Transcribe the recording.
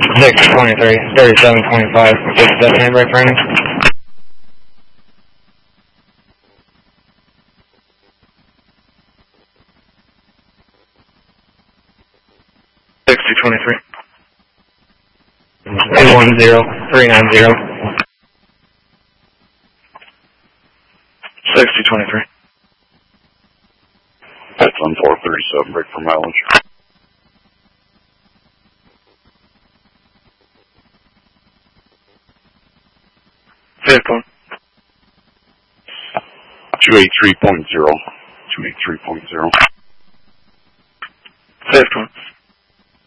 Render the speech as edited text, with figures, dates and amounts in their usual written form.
623, 3725. What's the best handbrake for me? $6023. 210390. 6023. That's on 437, brake for mileage. Vehicle. 283.0. 283.0.